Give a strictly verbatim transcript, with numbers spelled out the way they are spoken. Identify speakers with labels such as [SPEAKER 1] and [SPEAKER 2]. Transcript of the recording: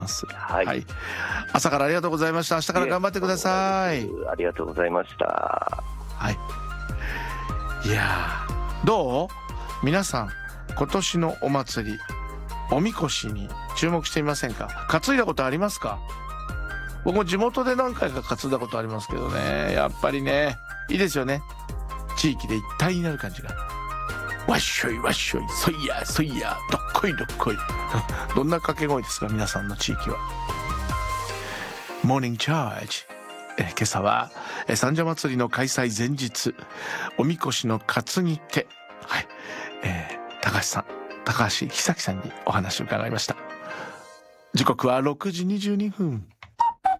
[SPEAKER 1] ます。
[SPEAKER 2] はい、
[SPEAKER 1] はい、朝からありがとうございました。明日から頑張ってください。
[SPEAKER 2] ありがとうございました。
[SPEAKER 1] はい、いやどう皆さん、今年のお祭りおみこしに注目していませんか？担いだことありますか？僕も地元で何回か担いだことありますけどね、やっぱりねいいですよね。地域で一体になる感じが、わっしょいわっしょい、そいやそいや、どっこいどっこいどんな掛け声ですか皆さんの地域は。モーニングチャージ、え今朝はえ三社祭りの開催前日、おみこしの担ぎ手、はい、えー、高橋さん高橋久樹さんにお話を伺いました。時刻はろくじにじゅうにふん。